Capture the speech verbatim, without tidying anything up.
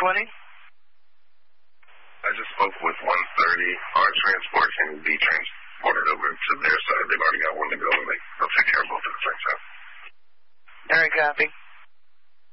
twenty? I just spoke with one thirty. Our transport can be transported over to their side. They've already got one to go, and they, they'll take care of both at the same time. All right, copy.